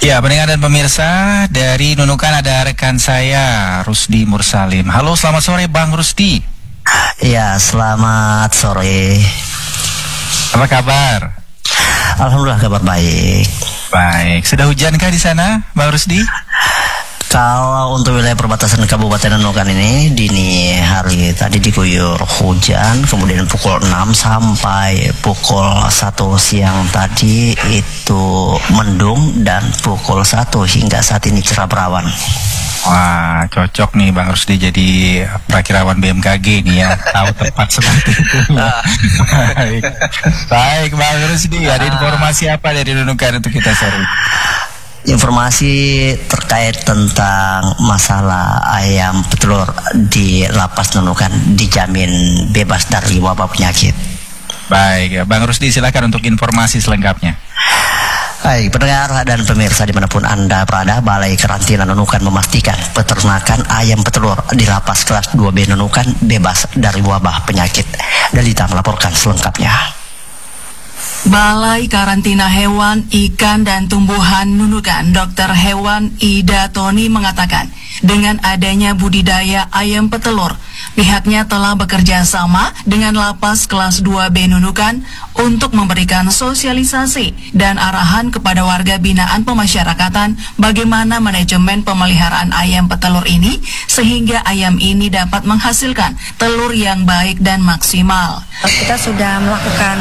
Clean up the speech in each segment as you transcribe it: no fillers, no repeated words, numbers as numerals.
Ya, pendengar dan pemirsa, dari Nunukan ada rekan saya, Rusdi Mursalim. Halo, selamat sore Bang Rusdi. Ya, selamat sore. Apa kabar? Alhamdulillah kabar baik. Baik, sudah hujankah di sana, Bang Rusdi? Kalau untuk wilayah perbatasan Kabupaten Nunukan ini dini hari tadi diguyur hujan, kemudian pukul 6 sampai pukul 1 siang tadi itu mendung, dan pukul 1 hingga saat ini cerah berawan. Wah, cocok nih Bang Rusdi jadi prakirawan BMKG nih ya, tahu tepat seperti itu. Baik. Baik Bang Rusdi, ada informasi apa dari Nunukan untuk kita sore? Informasi terkait tentang masalah ayam petelur di Lapas Nunukan dijamin bebas dari wabah penyakit. Baik ya, Bang Rusdi silakan untuk informasi selengkapnya. Baik, pendengar dan pemirsa dimanapun Anda berada, Balai Karantina Nunukan memastikan peternakan ayam petelur di Lapas Kelas 2B Nunukan bebas dari wabah penyakit. Dalita melaporkan selengkapnya. Balai Karantina Hewan, Ikan, dan Tumbuhan Nunukan, Dr. Hewan Ida Toni mengatakan, dengan adanya budidaya ayam petelur, pihaknya telah bekerja sama dengan Lapas Kelas 2B Nunukan untuk memberikan sosialisasi dan arahan kepada warga binaan pemasyarakatan bagaimana manajemen pemeliharaan ayam petelur ini sehingga ayam ini dapat menghasilkan telur yang baik dan maksimal. Kita sudah melakukan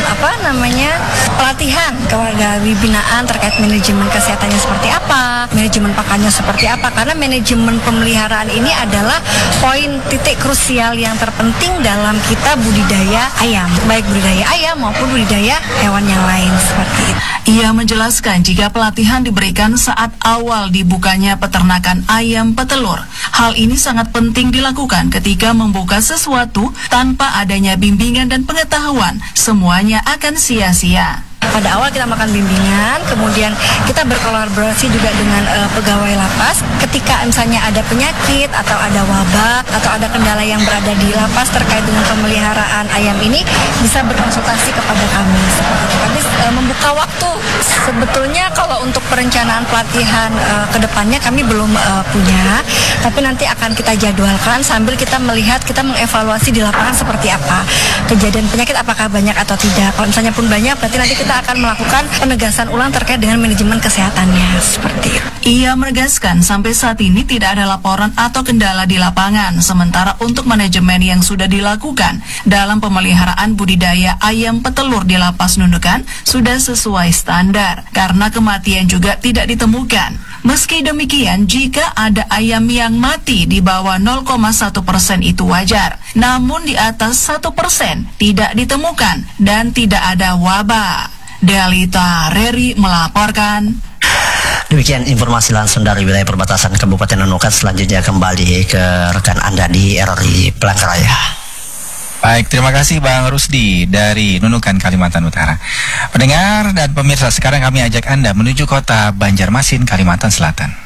pelatihan ke warga binaan terkait manajemen kesehatannya seperti apa, manajemen pakannya seperti apa, karena manajemen pemeliharaan ini adalah poin titik krusial yang terpenting dalam kita budidaya ayam, baik budidaya ayam maupun budidaya hewan yang lain seperti itu. Ia menjelaskan jika pelatihan diberikan saat awal dibukanya peternakan ayam petelur, hal ini sangat penting dilakukan ketika membuka sesuatu tanpa adanya bimbingan dan pengetahuan, semuanya akan sia-sia. Pada awal kita melakukan bimbingan, kemudian kita berkolaborasi juga dengan pegawai lapas. Ketika misalnya ada penyakit atau ada wabah atau ada kendala yang berada di lapas terkait dengan pemeliharaan ayam ini, bisa berkonsultasi kepada kami. Kami membuka waktu. Sebetulnya kalau untuk perencanaan pelatihan ke depannya kami belum punya, tapi nanti akan kita jadwalkan sambil kita melihat, kita mengevaluasi di lapangan seperti apa. Kejadian penyakit apakah banyak atau tidak. Kalau misalnya pun banyak, berarti nanti kita akan melakukan penegasan ulang terkait dengan manajemen kesehatannya seperti itu. Ia menegaskan sampai saat ini tidak ada laporan atau kendala di lapangan, sementara untuk manajemen yang sudah dilakukan dalam pemeliharaan budidaya ayam petelur di Lapas Nunukan sudah sesuai standar karena kematian juga tidak ditemukan. Meski demikian, jika ada ayam yang mati di bawah 0,1% itu wajar, namun di atas 1% tidak ditemukan dan tidak ada wabah. Dalita Reri melaporkan. Demikian informasi langsung dari wilayah perbatasan Kabupaten Nunukan. Selanjutnya kembali ke rekan Anda di RRI Palangkaraya. Baik, terima kasih Bang Rusdi dari Nunukan, Kalimantan Utara. Pendengar dan pemirsa, sekarang kami ajak Anda menuju kota Banjarmasin, Kalimantan Selatan.